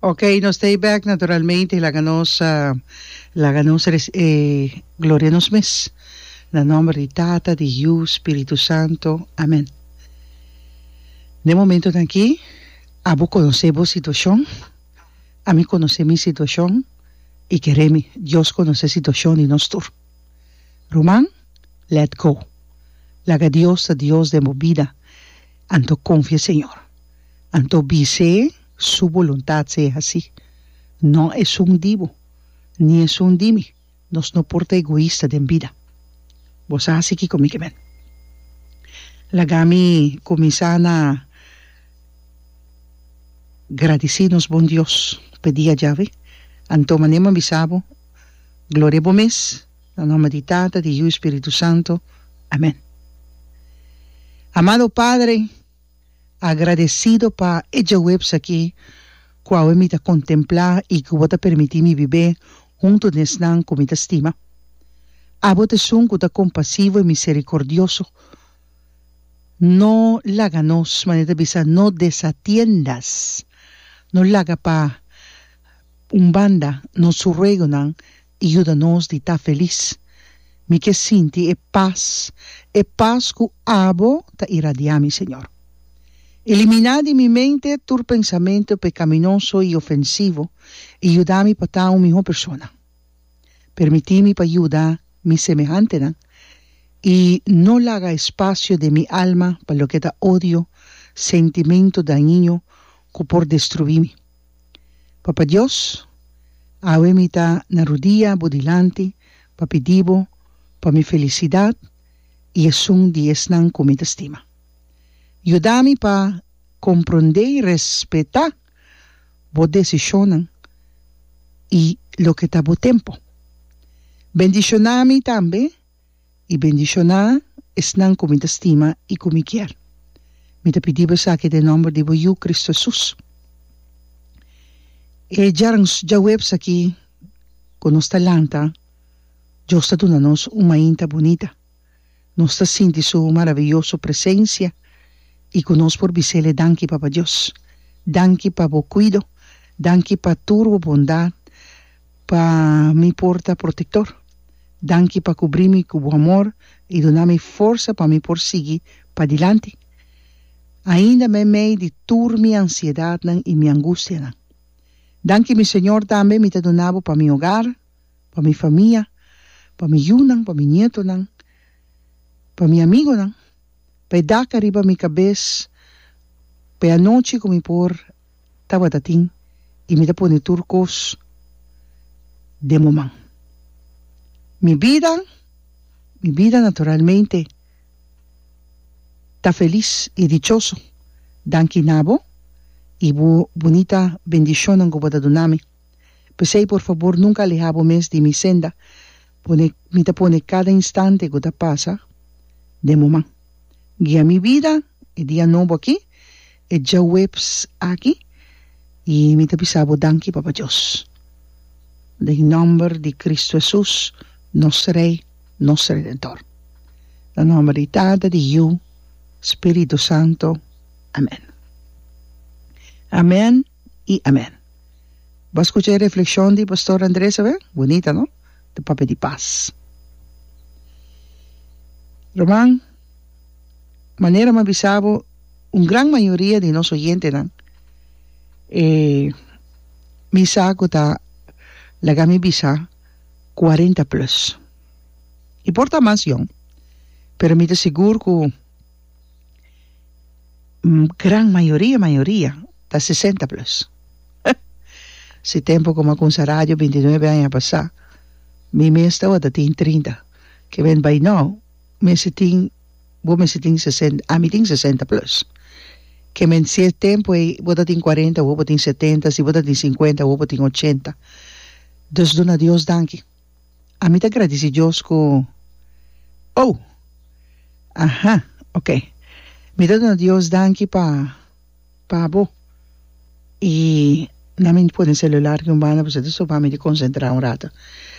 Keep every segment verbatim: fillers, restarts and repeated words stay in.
Ok, no stay back naturalmente la ganosa la ganosa eh, gloria nos mes. Na nome di Tata, di Yu, Spirito Santo. Amén. De momento aqui, abo conhecer a situação, a mim conhecer minha situação e queremos Deus conhecer a situação de nós todos. Román, let go. Laga Dios a Dios de movida. Anto confia, Señor. Anto bise su voluntad sea así. No es un divo, ni es un dimi. Nos no porta egoísta de vida. Vos así que conmigo, men. Lagami comisana agradecidos bon Dios. Pedía llave. Anto manema bisabo. Gloria bomes. En nombre de Tata, de Hijo Espíritu Santo. Amén. Amado Padre, agradecido para ella webs aquí, cual me ta contemplar y que vos te permití mi vivir junto nesnan con mi estima. A vos te son que compasivo y misericordioso. No la ganos, maneta bisa, no desatiendas. No la haga pa un banda, no su ruegonan, y ayúdanos de estar feliz. Mi que sinti e paz, e paz que abo ta irradiami, Señor. Elimina de mi mente tu pensamento pecaminoso y ofensivo y ayúdame para estar una mejor persona. Permitimi para ayudar mi semejante, ¿no? Y no le haga espacio de mi alma para lo que da odio, sentimiento dañino que por destruirme. Papá Dios, awemita na rodilla bodilante, papidivo, para mi felicidad y es un diesnan con mi estima. Ayúdame para comprender y respetar vos decisiones y lo que está vos tiempo. Bendicioname también y bendicionar esnan con mi estima y con mi quier. Me te pedimos aquí de nombre de vos, Cristo Jesús. E ya ya webs aquí con nuestra lanta. Dios está dándonos una inta bonita. Nos está sintiendo su maravillosa presencia y con nos por bisele danki Papa Dios. Danki pa bo cuido. Danki pa turbo bondad. Pa mi porta protector. Danki pa cubrirme con bu amor y donarme fuerza pa mi por seguir pa adelante. Ainda me me di tur mi ansiedad y mi angustia. Nan. Danki mi Señor también me te donavo pa mi hogar, pa mi familia, para mi yunan, para mi nieto, para mi amigo, para dar arriba mi cabeza, para anoche con mi por tabatatín y me da pone turcos de momán. Mi vida, mi vida naturalmente está feliz y dichoso. Danki nabo y bu bonita bendición en Gobada Dunami. Pues por favor nunca alejabo mes de mi senda. Pone, me te pone cada instante que te pasa de momento. Guía mi vida, el día nuevo aquí, el ya webs aquí, y me te pisabo danki Papa Dios. En nombre de Cristo Jesús, nuestro Rey, nuestro Redentor. En nombre de Tata, de Hijo, Espíritu Santo. Amén. Amén y amén. ¿Va a escuchar la reflexión de Pastor Andrés? ¿Ve? Bonita, ¿no? De Papa de Paz. Román, manera me avisaba, una gran mayoría de los oyentes, ¿no? Eh, mi saco está, la gami visa, cuarenta plus. Y porta más yo, pero me te seguro que um, gran mayoría, mayoría, está sesenta plus. Ese tiempo como con Sarayo, veintinueve años pasar. Mi mes estaba de treinta. Que ven by now, me sitin, vos me sitin sesenta, a mí tin sesenta plus. Que men si el tiempo, vos tin cuarenta, vos tin setenta, si vos tin cincuenta, vos tin ochenta. Dus dona Dios danke. A mí te agradeci Dios ko, oh, ajá, ok. Me dona Dios danke pa, pa vos. Y na me pone celular que un bana, pues eso va a me concentrar un rato.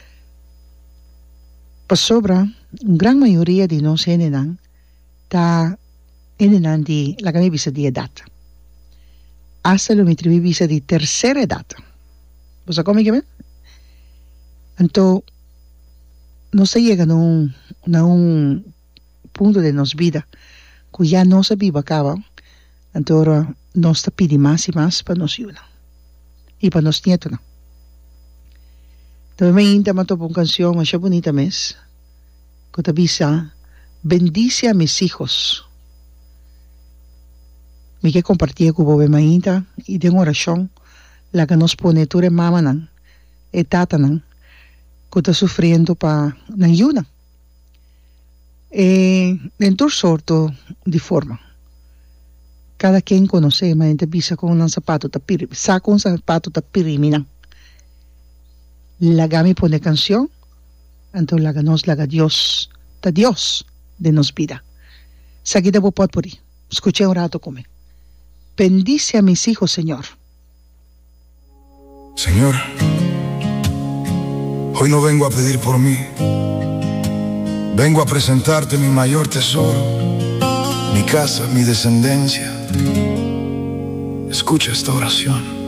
Pues sobra, una gran mayoría de nos enenan, ta enenan di la que me visa di edad. hasta lo mitri visa de tercera edad. ¿Vos sabés cómo que entonces, no se llega a un, a un punto de nos vida que ya no se vive acaba, entonces ahora nos pide más y más para nos ayudar y para nos nietos. Entonces me intenta tocar una canción más bonita mes, que te avisa, bendice a mis hijos. Me que compartir con vos mainta y de una oración la que nos pone tu mamá nan e tata nan que está sufriendo para la ayuda. Eh, en todo sorto de forma. Cada quien conoce, ma gente pisa con un zapato tapir, saca un zapato tapirimina. La gami pone canción, entonces la ganos la Dios, ta Dios de nos vida. Seguida vos pot por ahí. Escuché un rato come. Bendice a mis hijos, Señor. Señor, hoy no vengo a pedir por mí. Vengo a presentarte mi mayor tesoro, mi casa, mi descendencia. Escucha esta oración.